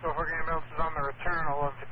So if we're ambulance is on the return, I'll